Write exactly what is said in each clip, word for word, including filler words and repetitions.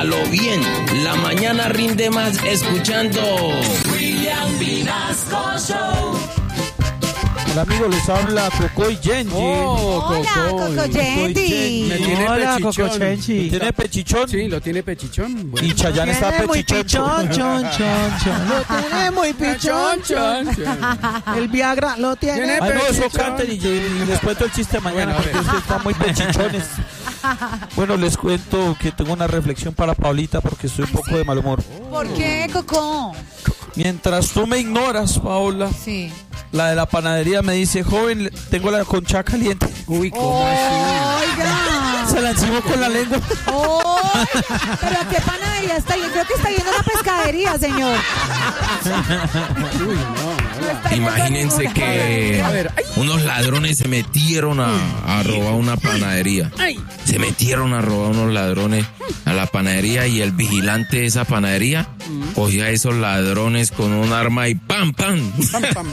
a lo bien. La mañana rinde más escuchando William Vinasco Show. Hola amigos, les habla Coco y Genji. Oh, Hola, Coco. Coco Genji. Me tiene Hola, pechichón. Coco Genji. ¿Tiene pechichón? Sí, lo tiene pechichón. Bueno. Y Chayanne está Tiene muy pechichón. pichón, chon, chon, chon. Lo tiene muy pichón, chon. El Viagra lo tiene. Tiene Ay, no, eso pechichón. canten y, y les cuento el chiste mañana, Bueno, a porque ver. ustedes están muy pechichones. Bueno, les cuento que tengo una reflexión para Paulita porque estoy un poco de mal humor. ¿Por qué, Coco? Mientras tú me ignoras, Paula, Sí. la de la panadería me dice, joven, tengo la concha caliente. Uy, ¿cómo así? Oiga. Se la encimó con la lengua. Oiga. Pero ¿a qué panadería está yendo? Creo que está yendo a una pescadería, señor. Uy, no. No está yendo a Imagínense ninguna que panadería. A ver, ay. unos ladrones se metieron a, a robar una panadería. Se metieron a robar unos ladrones a la panadería y el vigilante de esa panadería cogía a esos ladrones con un arma y ¡pam, pam! Pam, pam.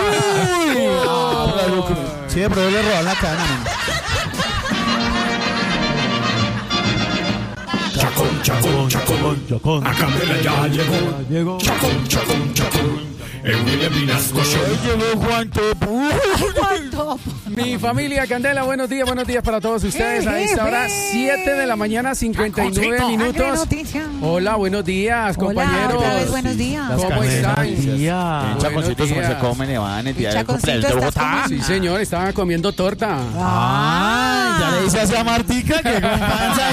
Sí, pero le robaron la cadena. Chacón, chacón, chacón, a Candela ya llegó. Chacón, chacón, chacón, el William Vinasco Show. Llegó Juan Topo. ¿Cuánto? Mi familia Candela, buenos días, buenos días para todos ustedes. A esta hora, siete de la mañana, cincuenta y nueve Qué minutos. noticia. Hola, buenos días, compañeros. Hola, otra vez buenos días. ¿Cómo están? Tía. Chaconcitos, ¿cómo se comen, Iván? El día del cumpleaños de Bogotá. Sí, señor, estaban comiendo torta. Ah, ya le dice así a Martica que con panza,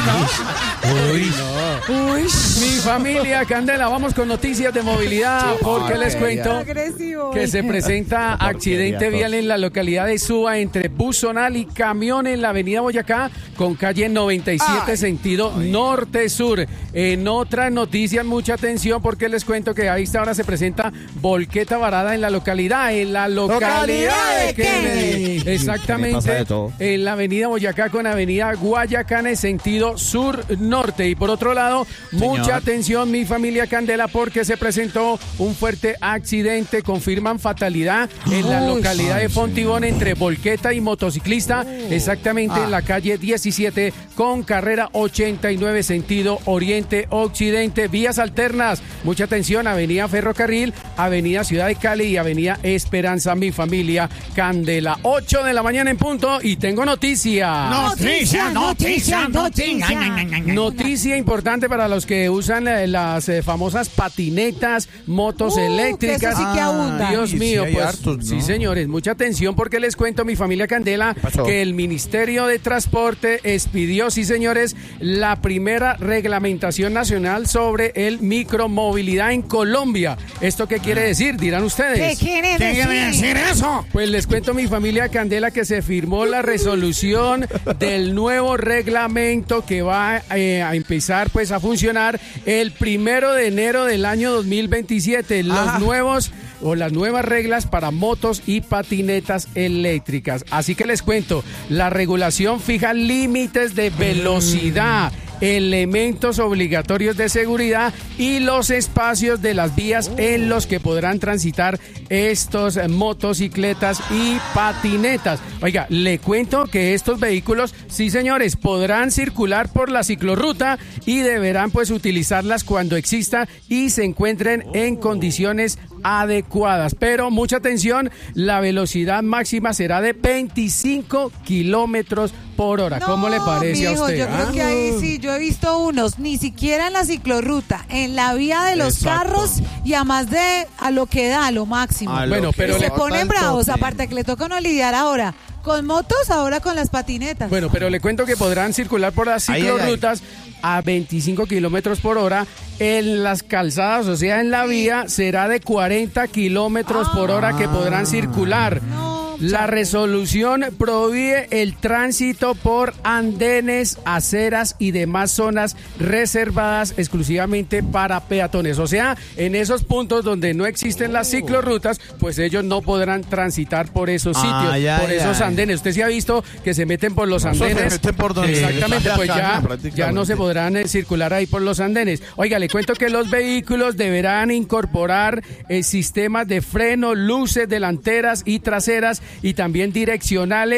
¿no? Uy, no. Uy. Mi familia Candela, vamos con noticias de movilidad porque les cuento Agresivo. que se presenta accidente vial en la localidad de Suba entre bus zonal y camión en la avenida Boyacá con calle noventa y siete Ay. sentido norte-sur. En otras noticias, mucha atención porque les cuento que a esta hora se presenta volqueta varada en la localidad, en la localidad de Kennedy. Exactamente, en la avenida Boyacá con avenida Guayacán en sentido sur-norte. Y por otro lado, mucha atención, mi familia Candela, porque se presentó un fuerte accidente, confirman fatalidad en la localidad de Fontibón entre volqueta y motociclista, exactamente en la calle diecisiete con carrera ochenta y nueve sentido oriente-occidente, vías alternas, mucha atención, avenida Ferrocarril, avenida Ciudad de Cali y avenida Esperanza, mi familia Candela. ocho de la mañana en punto y tengo noticia. Noticia, noticia, noticia. Noticia importante para los que usan eh, las eh, famosas patinetas, motos Uh, eléctricas. que eso sí que abunda. Dios Ay, mío, sí hay pues hartos, ¿no? sí, señores, mucha atención porque les cuento, mi familia Candela, pasó? que el Ministerio de Transporte expidió, sí, señores, la primera reglamentación nacional sobre el micromovilidad en Colombia. ¿Esto qué quiere decir? Dirán ¿Qué ustedes. quiere decir? eso? Pues les cuento, mi familia Candela, que se firmó la resolución del nuevo reglamento que va eh, a empezar pues a funcionar el primero de enero del año dos mil veintisiete. Los Ah. nuevos o las nuevas reglas para motos y patinetas eléctricas. Así que les cuento, la regulación fija límites de velocidad, elementos obligatorios de seguridad y los espacios de las vías en los que podrán transitar estos motocicletas y patinetas. Oiga, le cuento que estos vehículos, sí, señores, podrán circular por la ciclorruta y deberán pues utilizarlas cuando exista y se encuentren en condiciones adecuadas. Pero mucha atención, la velocidad máxima será de veinticinco kilómetros por hora. ¿Cómo le parece a mijo, usted? Yo ah? creo que ahí sí, yo he visto unos, ni siquiera en la ciclorruta, en la vía de los Exacto. carros y a más de a lo que da, a lo máximo. A lo Bueno, que pero Y le- se ponen bravos, tope. aparte que le toca no lidiar ahora con motos, ahora con las patinetas. Bueno, pero le cuento que podrán circular por las Ay, ay, ay. ciclorrutas a veinticinco kilómetros por hora. En las calzadas, o sea, en la vía, será de cuarenta kilómetros por hora que podrán circular. No, La resolución prohíbe el tránsito por andenes, aceras y demás zonas reservadas exclusivamente para peatones. O sea, en esos puntos donde no existen las ciclorrutas, pues ellos no podrán transitar por esos sitios, Ay, ay, por esos ay. andenes. Usted se ha visto que se meten por los No, eso se andenes. meten por donde Exactamente, está pues la ya, calle, prácticamente. ya no se podrán eh, circular ahí por los andenes. Oiga, le cuento que los vehículos deberán incorporar eh, sistemas de freno, luces delanteras y traseras y también direccionales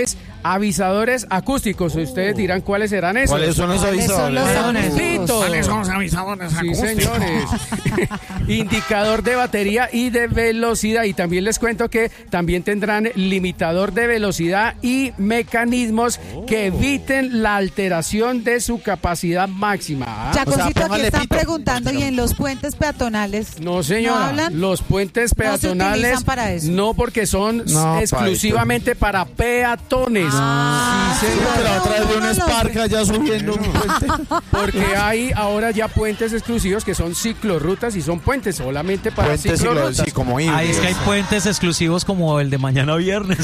avisadores acústicos. Ustedes dirán cuáles serán esos. ¿Cuáles son los avisadores? ¿Cuáles son los avisadores acústicos? Sí, señores. Indicador de batería y de velocidad. Y también les cuento que también tendrán limitador de velocidad y mecanismos oh. que eviten la alteración de su capacidad máxima. ¿Ah? Chacocito, o sea, aquí están pito. preguntando, ¿y en los puentes peatonales? No, señora. ¿No los puentes peatonales no, para eso. no porque son no, exclusivamente para peatones. Ah, sí, señora. Pero otra vez de una esparca ya subiendo un puente. Porque hay ahora ya puentes exclusivos que son ciclorrutas y son puentes solamente para puentes ciclorrutas. Sí, como Ahí es que hay puentes exclusivos como el de mañana viernes.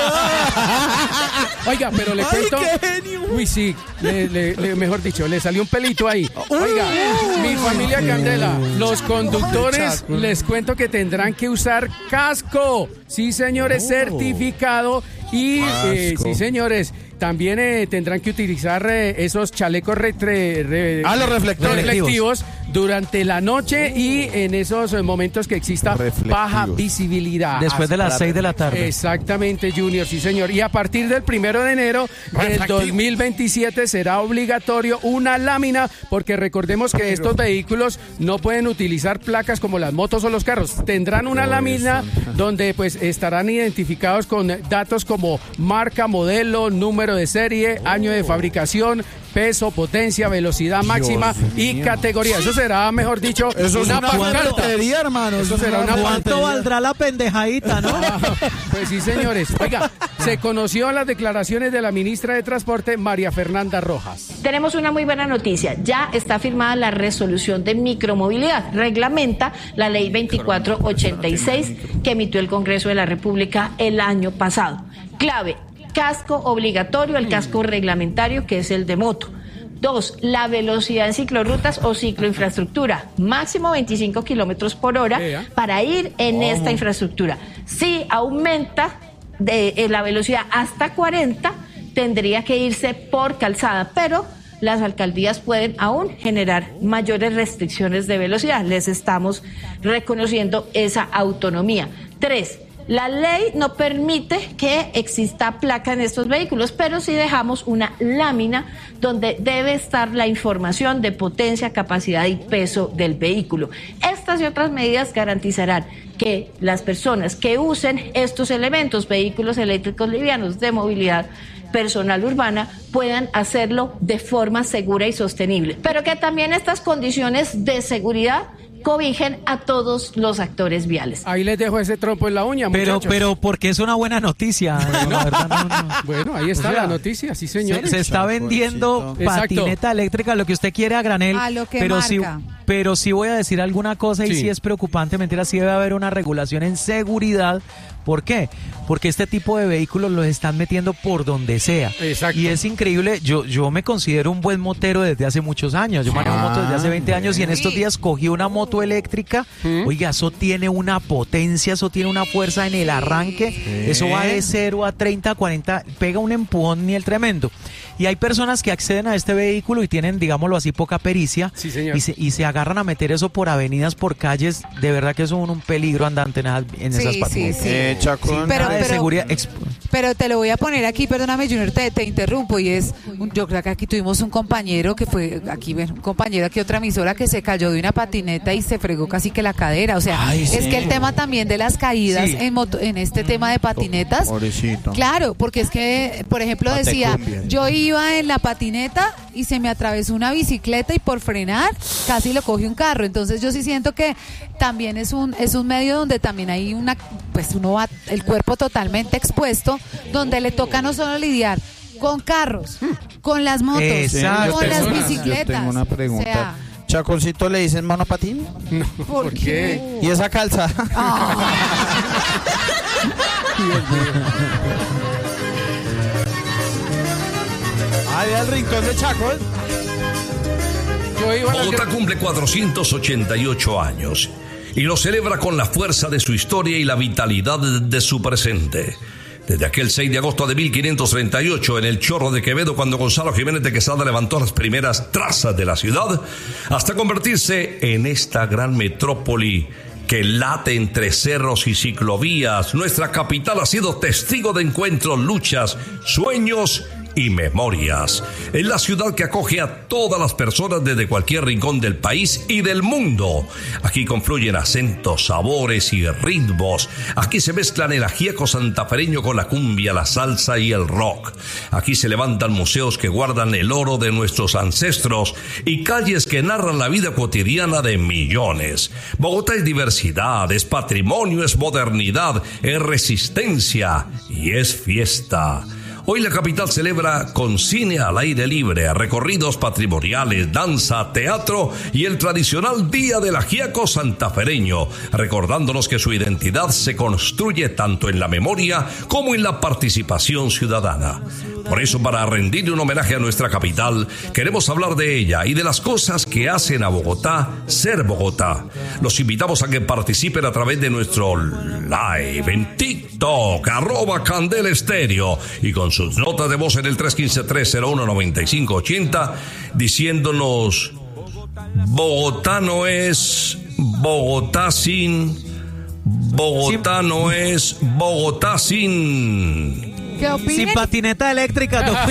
Oiga, pero le cuento. ¡Ay, qué genio! Uy, sí, le, le, le, mejor dicho, le salió un pelito ahí. Oiga, mi familia Candela, los conductores les cuento que tendrán que usar casco. Sí, señores, certificado. Y eh, sí, señores, también eh, tendrán que utilizar eh, esos chalecos retre, re, ah, los reflectores. reflectivos durante la noche y en esos momentos que exista baja visibilidad. Después de las seis de la tarde. Exactamente, Junior, sí, señor. Y a partir del primero de enero del dos mil veintisiete será obligatorio una lámina, porque recordemos que estos vehículos no pueden utilizar placas como las motos o los carros. Tendrán una lámina donde pues estarán identificados con datos como como marca, modelo, número de serie, oh. año de fabricación, peso, potencia, velocidad máxima Dios y mío. categoría. Eso será, mejor dicho, eso una, es una pancartería, hermano. Eso será una ¿Cuánto valdrá la pendejadita, no? Pues sí, señores. Oiga, se conoció las declaraciones de la ministra de Transporte, María Fernanda Rojas. Tenemos una muy buena noticia. Ya está firmada la resolución de micromovilidad. Reglamenta la ley veinticuatro ochenta y seis que emitió el Congreso de la República el año pasado. Clave, casco obligatorio, el casco reglamentario, que es el de moto. Dos, la velocidad en ciclorrutas o cicloinfraestructura, máximo veinticinco kilómetros por hora para ir en oh. esta infraestructura. Si aumenta de, de la velocidad hasta cuarenta, tendría que irse por calzada, pero las alcaldías pueden aún generar mayores restricciones de velocidad. Les estamos reconociendo esa autonomía. Tres, la ley no permite que exista placa en estos vehículos, pero sí dejamos una lámina donde debe estar la información de potencia, capacidad y peso del vehículo. Estas y otras medidas garantizarán que las personas que usen estos elementos, vehículos eléctricos livianos de movilidad personal urbana, puedan hacerlo de forma segura y sostenible, pero que también estas condiciones de seguridad cobijen a todos los actores viales. Ahí les dejo ese trompo en la uña, pero, muchachos. Pero porque es una buena noticia. Bueno, la verdad, no, no. Bueno, ahí está o sea, la noticia, sí, señor. Se, se está vendiendo patineta Exacto. eléctrica, lo que usted quiere a granel. A lo que pero marca. sí, pero sí voy a decir alguna cosa y sí, sí es preocupante, mentira, sí debe haber una regulación en seguridad. ¿Por qué? Porque este tipo de vehículos los están metiendo por donde sea. Exacto. Y es increíble, yo yo me considero un buen motero desde hace muchos años. Yo manejo ah, moto desde hace veinte años y en estos días cogí una moto eléctrica. ¿Mm? Oiga, eso tiene una potencia, eso tiene una fuerza en el arranque. ¿Sí? Eso va de cero a treinta, cuarenta, pega un empujón ni el tremendo. Y hay personas que acceden a este vehículo y tienen, digámoslo así, poca pericia. Sí, señor. Y se, y se agarran a meter eso por avenidas, por calles. De verdad que son un peligro andante en esas, en sí, esas partes. Sí, sí. Eh, Chacón. Pero, de pero, seguridad. pero te lo voy a poner aquí, perdóname Junior, te, te interrumpo, y es, yo creo que aquí tuvimos un compañero que fue, aquí un compañero aquí otra emisora que se cayó de una patineta y se fregó casi que la cadera, o sea, Ay, es sí. que el tema también de las caídas sí. en, moto, en este tema de patinetas, Pobrecito. Claro, porque es que, por ejemplo, Pate decía, cumbia. Yo iba en la patineta y se me atravesó una bicicleta y por frenar casi lo coge un carro, entonces yo sí siento que también es un, es un medio donde también hay una, pues uno va el cuerpo totalmente expuesto, donde le toca no solo lidiar con carros, con las motos, Exacto. con las bicicletas. Yo tengo una pregunta. O sea, ¿Chaconcito le dicen monopatín? No, ¿por, ¿por qué? qué? ¿Y esa calza? Oh. Ay, al rincón de Chacón. Bogotá cumple cuatrocientos ochenta y ocho años y lo celebra con la fuerza de su historia y la vitalidad de, de su presente. Desde aquel seis de agosto de mil quinientos treinta y ocho en el Chorro de Quevedo, cuando Gonzalo Jiménez de Quesada levantó las primeras trazas de la ciudad, hasta convertirse en esta gran metrópoli que late entre cerros y ciclovías, nuestra capital ha sido testigo de encuentros, luchas, sueños y memorias. Es la ciudad que acoge a todas las personas desde cualquier rincón del país y del mundo. Aquí confluyen acentos, sabores y ritmos. Aquí se mezclan el ajíaco santafereño con la cumbia, la salsa y el rock. Aquí se levantan museos que guardan el oro de nuestros ancestros y calles que narran la vida cotidiana de millones. Bogotá es diversidad, es patrimonio, es modernidad, es resistencia y es fiesta. Hoy la capital celebra con cine al aire libre, recorridos patrimoniales, danza, teatro y el tradicional Día del Ajíaco santafereño, recordándonos que su identidad se construye tanto en la memoria como en la participación ciudadana. Por eso, para rendirle un homenaje a nuestra capital, queremos hablar de ella y de las cosas que hacen a Bogotá ser Bogotá. Los invitamos a que participen a través de nuestro live en TikTok, arroba Candela Estéreo, y con sus notas de voz en el tres uno cinco, tres cero uno, nueve cinco ocho cero, diciéndonos: Bogotá no es Bogotá sin, Bogotá no es Bogotá sin... Sin patineta eléctrica, no.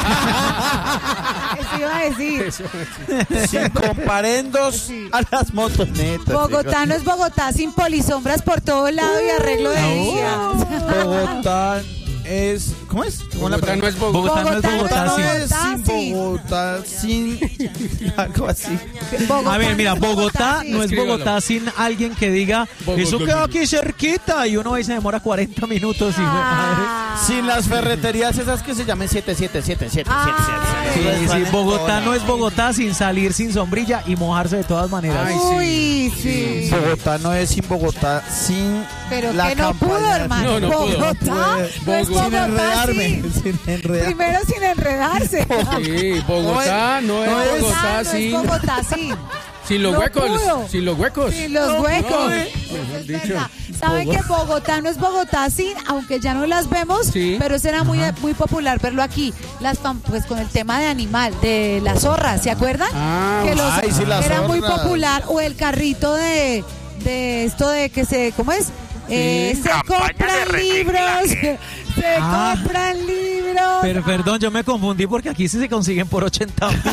Eso iba a decir. Sin comparendos Sí. a las motonetas. Bogotá no es Bogotá sin polisombras por todo lado y arreglo de día. Bogotá es... ¿Cómo es? ¿Cómo la Bogotá no es Bogotá. Bogotá no es Bogotá, no sí. es sin Bogotá sin... Algo así. Bogotá A ver, mira, no es Bogotá sin- no es Escríbalo. Bogotá sin alguien que diga, Bogotá. eso queda aquí cerquita, y uno ahí se demora cuarenta minutos y Ah. Sin las ferreterías esas que se llaman siete siete siete siete Ay. siete. Sí, sí, Bogotá no es Bogotá sin salir sin sombrilla y mojarse de todas maneras. Ay, Uy, sí. Bogotá no es sin Bogotá sin Pero la que no pudo, campaña. hermano. No, no pudo. Bogotá no es Bogotá. Sin Bogotá enredarme. sin- Sin enredarme. Primero sin enredarse. Sí, Bogotá no es no es- Bogotá no es sin, Bogotá sin. sin los No huecos, pudo. sin los huecos. Sin los huecos. no, Eso mejor es dicho. verdad. Saben que Bogotá no es Bogotá sin, aunque ya no las vemos, Sí. pero será muy, muy popular verlo aquí. Las fam- pues con el tema de animal, de la zorra, ¿se acuerdan? Ah, que los, ay, sí, la era muy zorra. popular. O el carrito de, de esto de que se, ¿cómo es? Eh, se compran libros, se Ah. compran libros. Pero perdón, yo me confundí porque aquí sí se consiguen por ochenta mil.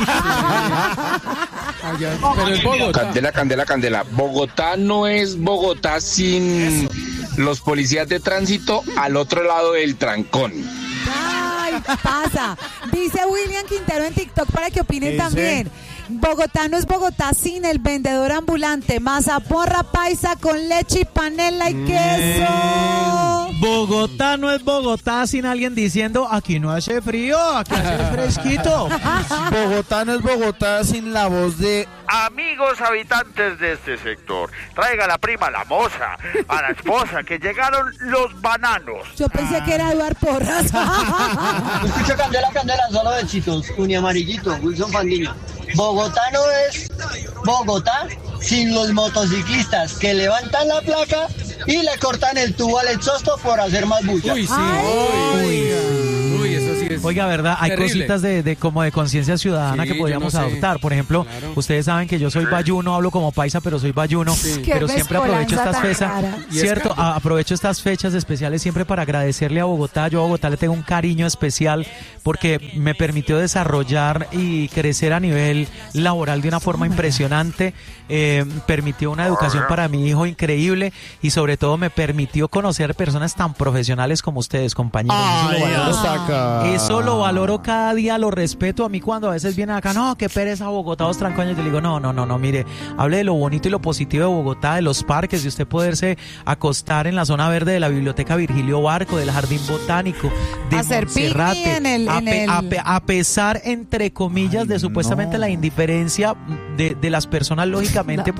Allá, pero es Bogotá. Candela, candela, candela. Bogotá no es Bogotá sin los policías de tránsito al otro lado del trancón. Ay, pasa. Dice William Quintero en TikTok para que opinen Dice. también. Bogotá no es Bogotá sin el vendedor ambulante. Mazaporra paisa con leche y panela y queso. Bogotá no es Bogotá sin alguien diciendo, aquí no hace frío, aquí hace fresquito. Bogotá no es Bogotá sin la voz de... Amigos habitantes de este sector, traiga a la prima, la moza, a la esposa, que llegaron los bananos. Yo pensé que era Eduard Porras. Escucha Candela, Candela, solo de chitos, Uniamarillito, Wilson Fandiño. Bogotá no es Bogotá sin los motociclistas que levantan la placa y le cortan el tubo al exhausto por hacer más bulla. Uy, sí. Ay. Uy, uy, eso sí es. Oiga, ¿verdad? Hay terrible. cositas de, de como de conciencia ciudadana Sí, que podríamos yo no sé. adoptar. Por ejemplo, Claro. ustedes saben que yo soy bayuno, hablo como paisa, pero soy bayuno. Qué Pero siempre aprovecho mezcolanza estas tan fechas, rara. Y es cierto, caro. A- aprovecho estas fechas especiales siempre para agradecerle a Bogotá. Yo a Bogotá le tengo un cariño especial porque me permitió desarrollar y crecer a nivel laboral de una forma impresionante. Eh, permitió una educación para mi hijo increíble y sobre todo me permitió conocer personas tan profesionales como ustedes, compañeros. Eso lo valoro. hasta acá. Eso lo valoro cada día, lo respeto. A mí cuando a veces vienen acá, no, qué pereza Bogotá, os trancoños, yo le digo, no, no, no, no, mire, hable de lo bonito y lo positivo de Bogotá, de los parques, de usted poderse acostar en la zona verde de la Biblioteca Virgilio Barco, del Jardín Botánico, de Hacer Monserrate, picnic en el- a, en pe- el- a pe- a pesar, entre comillas, de supuestamente no. la indiferencia de, de las personas, lógicamente,